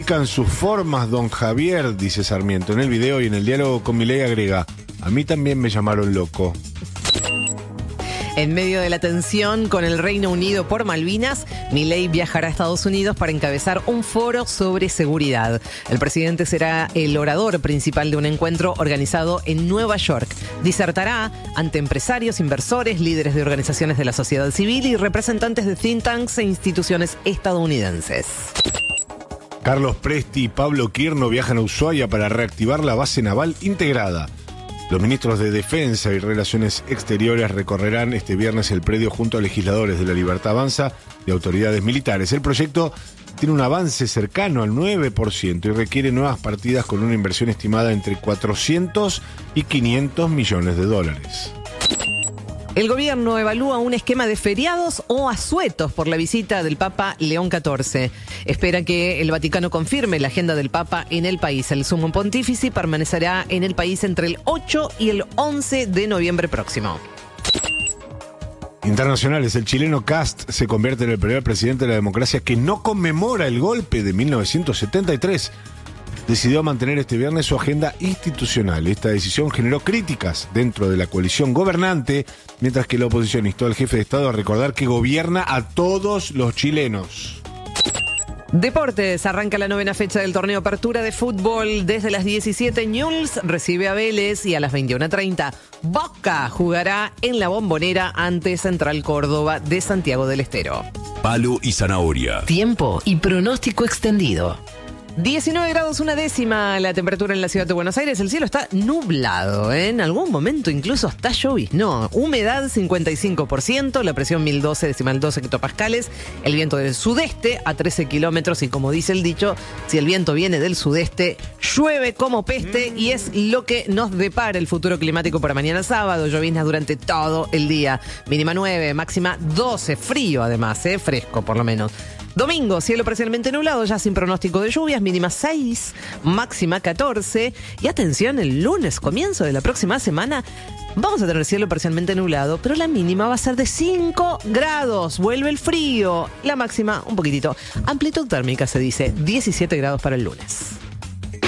modifican sus formas, don Javier, dice Sarmiento. En el video y en el diálogo con Milei agrega: a mí también me llamaron loco. En medio de la tensión con el Reino Unido por Malvinas, Milei viajará a Estados Unidos para encabezar un foro sobre seguridad. El presidente será el orador principal de un encuentro organizado en Nueva York. Disertará ante empresarios, inversores, líderes de organizaciones de la sociedad civil y representantes de think tanks e instituciones estadounidenses. Carlos Presti y Pablo Quirno viajan a Ushuaia para reactivar la base naval integrada. Los ministros de Defensa y Relaciones Exteriores recorrerán este viernes el predio junto a legisladores de La Libertad Avanza y autoridades militares. El proyecto tiene un avance cercano al 9% y requiere nuevas partidas con una inversión estimada entre 400 y 500 millones de dólares. El gobierno evalúa un esquema de feriados o asuetos por la visita del Papa León XIV. Espera que el Vaticano confirme la agenda del Papa en el país. El sumo pontífice permanecerá en el país entre el 8 y el 11 de noviembre próximo. Internacionales, el chileno Kast se convierte en el primer presidente de la democracia que no conmemora el golpe de 1973. Decidió mantener este viernes su agenda institucional. Esta decisión generó críticas dentro de la coalición gobernante, mientras que la oposición instó al jefe de Estado a recordar que gobierna a todos los chilenos. Deportes, arranca la 9ª fecha del torneo Apertura de fútbol. Desde las 17, Newell's recibe a Vélez y a las 21:30, Boca jugará en la Bombonera ante Central Córdoba de Santiago del Estero. Palo y zanahoria. Tiempo y pronóstico extendido. 19 grados 1/10 la temperatura en la ciudad de Buenos Aires. El cielo está nublado, ¿eh? En algún momento incluso está lloviznó. Humedad 55%, la presión 1012,2 hectopascales, el viento del sudeste a 13 kilómetros y como dice el dicho, si el viento viene del sudeste, llueve como peste y es lo que nos depara el futuro climático para mañana sábado. Lloviznas durante todo el día. Mínima 9, máxima 12, frío además, fresco por lo menos. Domingo, cielo parcialmente nublado, ya sin pronóstico de lluvias, mínima 6, máxima 14. Y atención, el lunes, comienzo de la próxima semana, vamos a tener cielo parcialmente nublado, pero la mínima va a ser de 5 grados. Vuelve el frío, la máxima un poquitito. Amplitud térmica se dice 17 grados para el lunes.